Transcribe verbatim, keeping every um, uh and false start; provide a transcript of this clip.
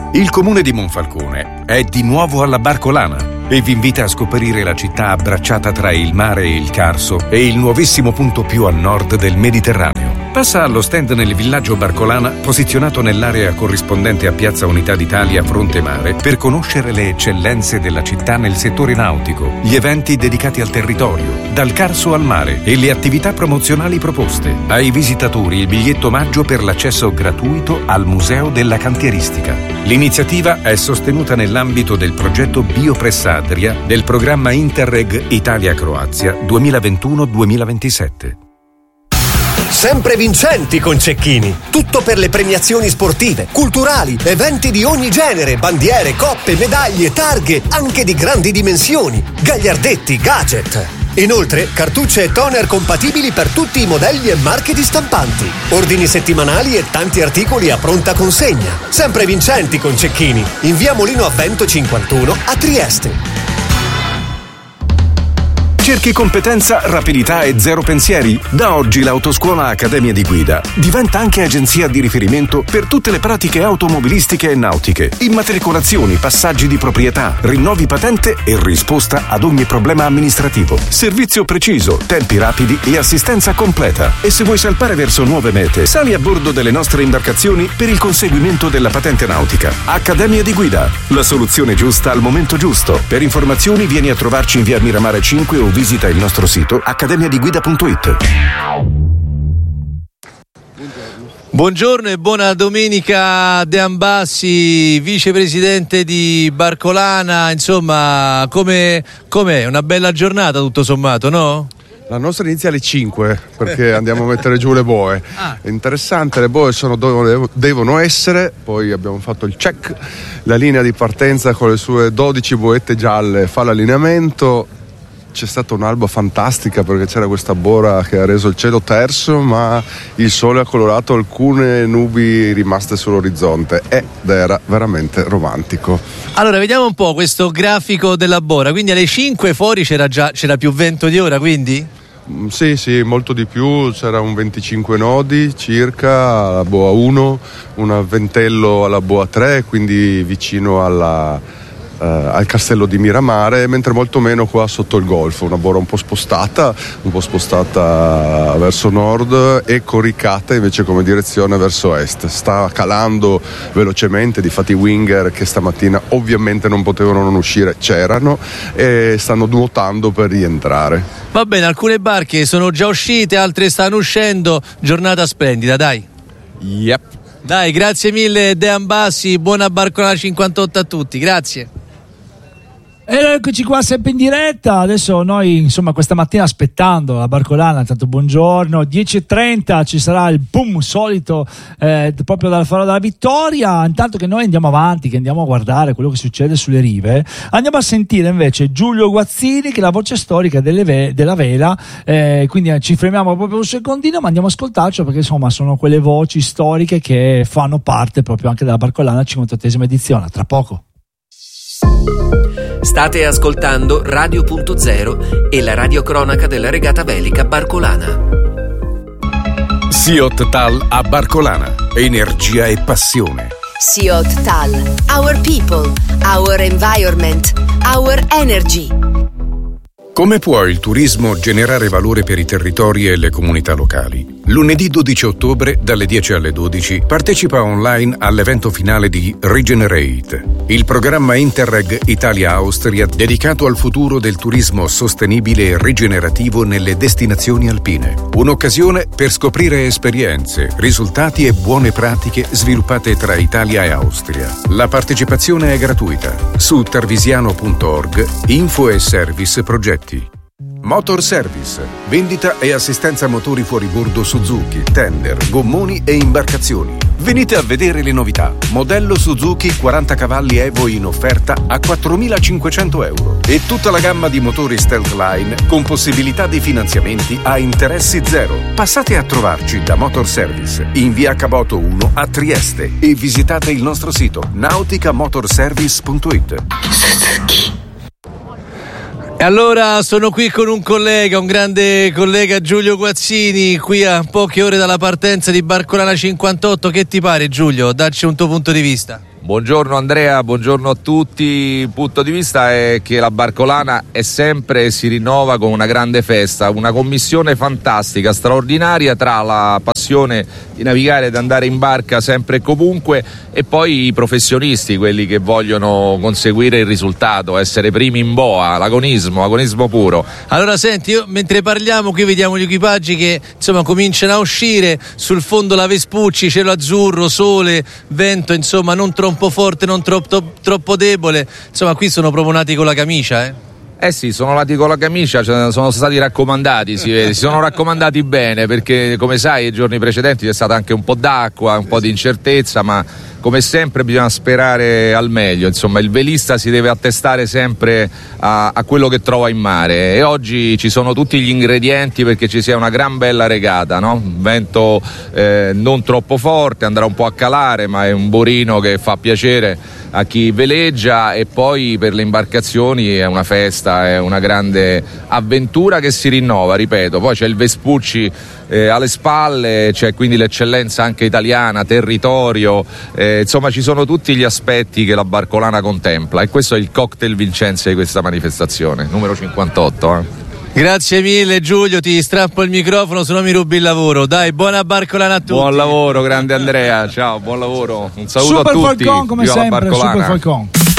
Il comune di Monfalcone è di nuovo alla Barcolana e vi invita a scoprire la città abbracciata tra il mare e il Carso e il nuovissimo punto più a nord del Mediterraneo. Passa allo stand nel villaggio Barcolana, posizionato nell'area corrispondente a Piazza Unità d'Italia Fronte Mare, per conoscere le eccellenze della città nel settore nautico, gli eventi dedicati al territorio, dal Carso al mare e le attività promozionali proposte. Ai visitatori il biglietto omaggio per l'accesso gratuito al Museo della Cantieristica. L'iniziativa è sostenuta nell'ambito del progetto Biopress-Adria del programma Interreg Italia-Croazia duemilaventuno duemilaventisette. Sempre vincenti con Cecchini. Tutto per le premiazioni sportive, culturali, eventi di ogni genere, bandiere, coppe, medaglie, targhe, anche di grandi dimensioni, gagliardetti, gadget. Inoltre, cartucce e toner compatibili per tutti i modelli e marche di stampanti. Ordini settimanali e tanti articoli a pronta consegna. Sempre vincenti con Cecchini. In via Molino a Vento cinquantuno a Trieste. Cerchi competenza, rapidità e zero pensieri? Da oggi l'Autoscuola Accademia di Guida diventa anche agenzia di riferimento per tutte le pratiche automobilistiche e nautiche. Immatricolazioni, passaggi di proprietà, rinnovi patente e risposta ad ogni problema amministrativo. Servizio preciso, tempi rapidi e assistenza completa. E se vuoi salpare verso nuove mete, sali a bordo delle nostre imbarcazioni per il conseguimento della patente nautica. Accademia di Guida, la soluzione giusta al momento giusto. Per informazioni vieni a trovarci in via Miramare cinque o visita il nostro sito accademia di guida punto it. Buongiorno e buona domenica De Ambassi, vicepresidente di Barcolana. Insomma, come com'è? Una bella giornata tutto sommato, no? La nostra inizia alle cinque perché andiamo a mettere giù le boe. Ah. È interessante, le boe sono dove devono essere, poi abbiamo fatto il check, la linea di partenza con le sue dodici boette gialle fa l'allineamento. C'è stata un'alba fantastica perché c'era questa bora che ha reso il cielo terso, ma il sole ha colorato alcune nubi rimaste sull'orizzonte ed era veramente romantico. Allora, vediamo un po' questo grafico della bora. Quindi alle cinque fuori c'era già c'era più vento di ora, quindi? Sì, sì, molto di più, c'era un venticinque nodi circa alla boa uno, un ventello alla boa tre, quindi vicino alla Uh, al castello di Miramare, mentre molto meno qua sotto il golfo, una bora un po' spostata, un po' spostata verso nord e coricata invece come direzione verso est. Sta calando velocemente, difatti i winger che stamattina ovviamente non potevano non uscire c'erano e stanno nuotando per rientrare. Va bene, alcune barche sono già uscite, altre stanno uscendo, giornata splendida, dai. Yep. Dai, grazie mille De Ambassi, buona Barcolana cinquantotto a tutti, grazie. E eccoci qua sempre in diretta. Adesso noi insomma questa mattina aspettando la Barcolana, tanto buongiorno, dieci e trenta ci sarà il boom solito eh, proprio dal Faro della Vittoria. Intanto che noi andiamo avanti, che andiamo a guardare quello che succede sulle rive, andiamo a sentire invece Giulio Guazzini, che è la voce storica delle ve- della vela, eh, quindi ci fermiamo proprio un secondino ma andiamo a ascoltarci perché insomma sono quelle voci storiche che fanno parte proprio anche della Barcolana cinquantottesima edizione. Tra poco. State ascoltando Radio Punto Zero e la radiocronaca della regata velica Barcolana. Siot Tal a Barcolana. Energia e passione. Siot Tal. Our people, our environment, our energy. Come può il turismo generare valore per i territori e le comunità locali? Lunedì dodici ottobre, dalle dieci alle dodici, partecipa online all'evento finale di Regenerate, il programma Interreg Italia-Austria dedicato al futuro del turismo sostenibile e rigenerativo nelle destinazioni alpine. Un'occasione per scoprire esperienze, risultati e buone pratiche sviluppate tra Italia e Austria. La partecipazione è gratuita. Su tarvisiano punto org, info e service progetti. Motor Service, vendita e assistenza motori fuoribordo Suzuki, tender, gommoni e imbarcazioni. Venite a vedere le novità. Modello Suzuki quaranta cavalli Evo in offerta a quattromilacinquecento euro e tutta la gamma di motori Stealth Line con possibilità di finanziamenti a interessi zero. Passate a trovarci da Motor Service in via Caboto uno a Trieste e visitate il nostro sito nautica motor service punto it. Suzuki. E allora sono qui con un collega, un grande collega, Giulio Guazzini, qui a poche ore dalla partenza di Barcolana cinquantotto. Che ti pare, Giulio? Dacci un tuo punto di vista. Buongiorno Andrea, buongiorno a tutti. Il punto di vista è che la Barcolana è sempre e si rinnova con una grande festa, una commissione fantastica, straordinaria tra la passione di navigare ed andare in barca sempre e comunque e poi i professionisti, quelli che vogliono conseguire il risultato, essere primi in boa, l'agonismo, agonismo puro. Allora senti, io, mentre parliamo qui vediamo gli equipaggi che insomma cominciano a uscire, sul fondo la Vespucci, cielo azzurro, sole, vento, insomma non troppo forte, non troppo, troppo debole, insomma qui sono proprio nati con la camicia, eh? Eh sì, sono nati con la camicia, cioè sono stati raccomandati, si vede, si sono raccomandati bene perché come sai i giorni precedenti c'è stata anche un po' d'acqua, un po' di incertezza, ma come sempre bisogna sperare al meglio, insomma il velista si deve attestare sempre a, a quello che trova in mare e oggi ci sono tutti gli ingredienti perché ci sia una gran bella regata, no? Vento eh, non troppo forte, andrà un po' a calare ma è un borino che fa piacere a chi veleggia e poi per le imbarcazioni è una festa, è una grande avventura che si rinnova, ripeto, poi c'è il Vespucci eh, alle spalle, c'è quindi l'eccellenza anche italiana, territorio, eh, insomma ci sono tutti gli aspetti che la Barcolana contempla e questo è il cocktail vincente di questa manifestazione, numero cinquantotto. Eh. Grazie mille Giulio, ti strappo il microfono se no mi rubi il lavoro. Dai, buona Barcolana a tutti. Buon lavoro grande Andrea, ciao, buon lavoro, un saluto Super a tutti. Falcon come Viva sempre, Super Falcon.